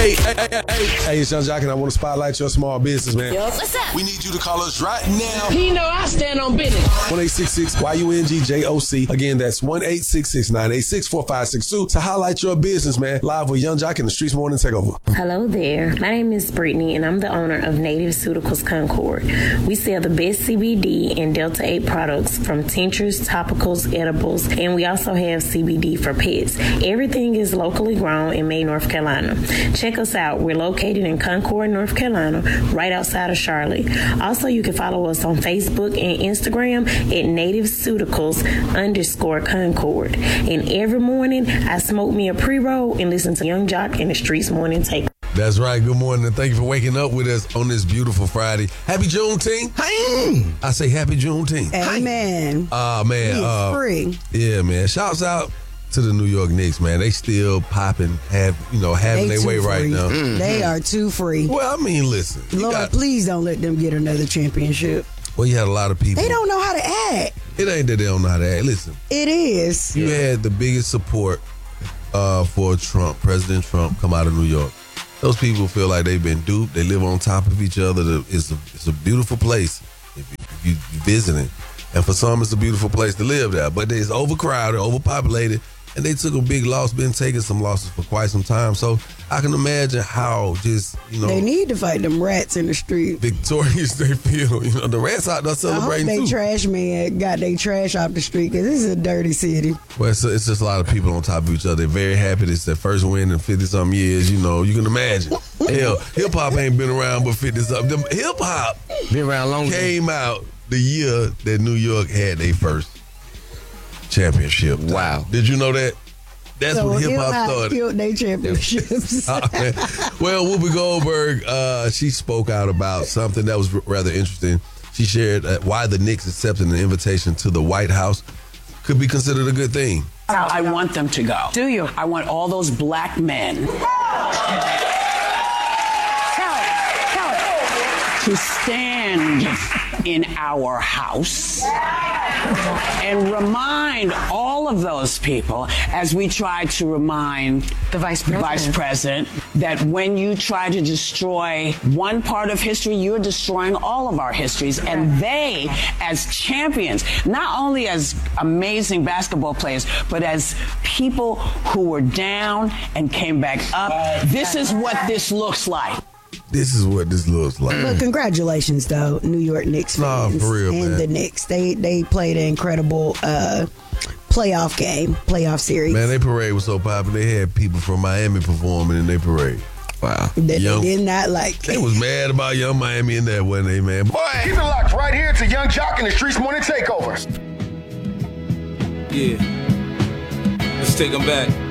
Hey, it's Young Jock, and I want to spotlight your small business, man. Yo, what's up? We need you to call us right now. You know I stand on business. 1-866-YUNGJOC. Again, that's 1-866-986-4562 to highlight your business, man. Live with Young Jock in the Streets Morning Takeover. Hello there. My name is Brittany, and I'm the owner of Native Pharmaceuticals Concord. We sell the best CBD and Delta 8 products from tinctures, topicals, edibles, and we also have CBD for pets. Everything is locally grown in May, North Carolina. Check us out. We're located in Concord, North Carolina, right outside of Charlotte. Also, you can follow us on Facebook and Instagram at NativePharmaceuticals_Concord. And every morning, I smoke me a pre-roll and listen to Young Jock in the Streets Morning Take. That's right. Good morning, and thank you for waking up with us on this beautiful Friday. Happy Juneteenth. I say happy Juneteenth. Amen. Man. It's free. Yeah, man. Shouts out to the New York Knicks, man. They still popping, having their way free. right now. They are too free. Well, I mean, listen. Lord, please don't let them get another championship. Well, you had a lot of people. They don't know how to act. It ain't that they don't know how to act. Listen. It is. You had the biggest support for Trump, President Trump, come out of New York. Those people feel like they've been duped. They live on top of each other. It's a beautiful place if you visiting. And for some, it's a beautiful place to live there. But it's overcrowded, overpopulated, and they took a big loss, been taking some losses for quite some time. So I can imagine how they need to fight them rats in the street. Victorious they feel. The rats out there celebrating I hope too. Trash man got their trash off the street because this is a dirty city. Well, it's just a lot of people on top of each other. They're very happy. It's their first win in 50-something years. You can imagine. Hell, hip-hop ain't been around but 50-something. Hip-hop been around long. Came out the year that New York had their first championship. Wow. Did you know that? That's when hip-hop started. Killed their championships. Well, Whoopi Goldberg, she spoke out about something that was rather interesting. She shared why the Knicks accepting an invitation to the White House could be considered a good thing. I want them to go. Do you? I want all those black men to stand in our house and remind all of those people, as we try to remind the vice president that when you try to destroy one part of history, you're destroying all of our histories. And they, as champions, not only as amazing basketball players, but as people who were down and came back up, this is what this looks like. This is what this looks like. But congratulations, though, New York Knicks fans for real, and man. the Knicks. They played an incredible playoff series. Man, their parade was so popular. They had people from Miami performing in their parade. Wow. They did not like They was mad about Young Miami in that, wasn't they, man? Boy, keep it locked right here to Young Jock in the Streets Morning Takeover. Yeah. Let's take them back.